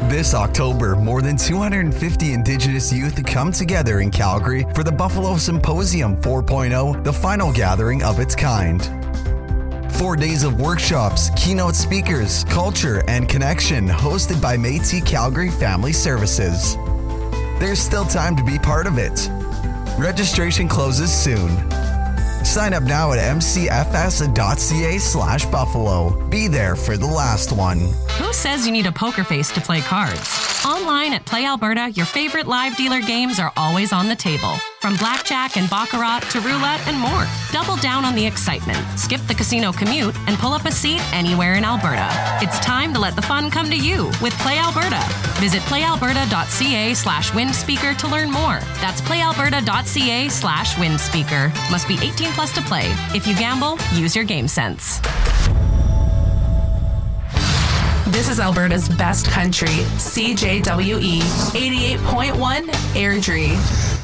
This October, more than 250 Indigenous youth come together in Calgary for the Buffalo Symposium 4.0, the final gathering of its kind. 4 days of workshops, keynote speakers, culture, and connection hosted by Métis Calgary Family Services. There's still time to be part of it. Registration closes soon. Sign up now at mcfs.ca/Buffalo. Be there for the last one. Who says you need a poker face to play cards? Online at Play Alberta, your favorite live dealer games are always on the table. From blackjack and baccarat to roulette and more. Double down on the excitement. Skip the casino commute and pull up a seat anywhere in Alberta. It's time to let the fun come to you with Play Alberta. Visit playalberta.ca/windspeaker to learn more. That's playalberta.ca/windspeaker. Must be 18 plus to play. If you gamble, use your game sense. This is Alberta's best country, CJWE 88.1 Airdrie.